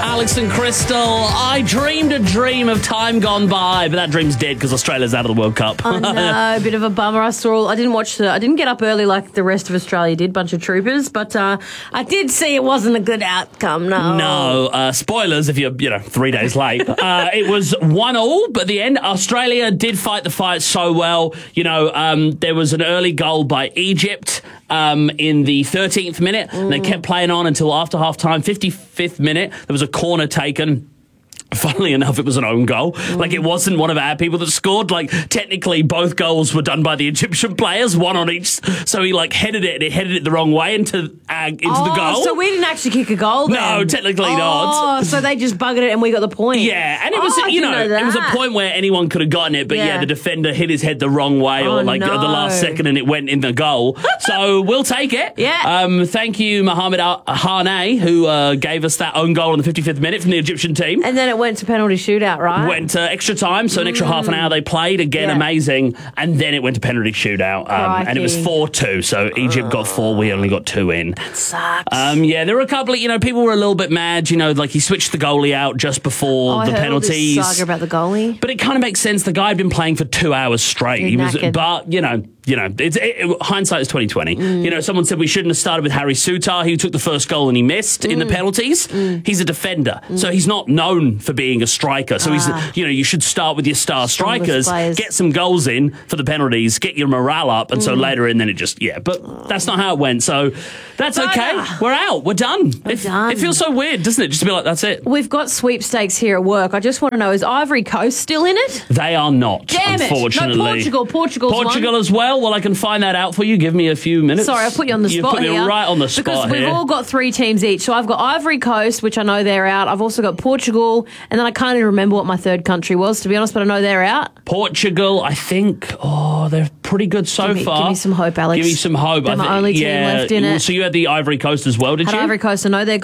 Alex and Crystal. I dreamed a dream of time gone by, but that dream's dead because Australia's out of the World Cup. I know, a bit of a bummer. I didn't get up early like the rest of Australia did, bunch of troopers, but I did see it wasn't a good outcome, no. No, spoilers if you're, 3 days late. It was 1-1, but at the end, Australia did fight the fight so well. There was an early goal by Egypt in the 13th minute, and they kept playing on until after half-time. 55th minute, there was a corner taken. Funnily enough, it was an own goal. Like, it wasn't one of our people that scored. Like, technically, both goals were done by the Egyptian players, one on each. So he, headed it, and he headed it the wrong way into the goal. So we didn't actually kick a goal then? No, technically not. Oh, so they just buggered it and we got the point. Yeah, and it was, it was a point where anyone could have gotten it, but the defender hit his head the wrong way at the last second, and it went in the goal. So we'll take it. Yeah. Thank you, Mohamed Hane, who gave us that own goal in the 55th minute from the Egyptian team. And then it went to penalty shootout, right? Went to extra time, so an extra half an hour they played. Again, amazing. And then it went to penalty shootout. And it was 4-2, so Egypt got 4, we only got 2 in. That sucks. There were a couple of, people were a little bit mad, he switched the goally out just before the penalties. I heard all this saga about the goalie. But it kind of makes sense. The guy had been playing for 2 hours straight. Hindsight is 2020. Someone said we shouldn't have started with Harry Souttar. He took the first goal and he missed in the penalties. He's a defender, so he's not known for being a striker. So he's, you should start with your star strikers, get some goals in for the penalties, get your morale up, and so later in, then it just But that's not how it went. So that's okay. We're out. We're done. It feels so weird, doesn't it? Just to be like, that's it. We've got sweepstakes here at work. I just want to know, is Ivory Coast still in it? They are not. Damn unfortunately. It. No, Portugal as well. Well, I can find that out for you. Give me a few minutes. Sorry, I put you on the spot here. You put me right on the spot because we've all got 3 teams each. So I've got Ivory Coast, which I know they're out. I've also got Portugal, and then I can't even remember what my third country was, to be honest, but I know they're out. Portugal, I think, they're pretty good so far. Give me some hope, Alex. Give me some hope. They're my only team left in it. So you had the Ivory Coast as well, did you? Ivory Coast, I know they're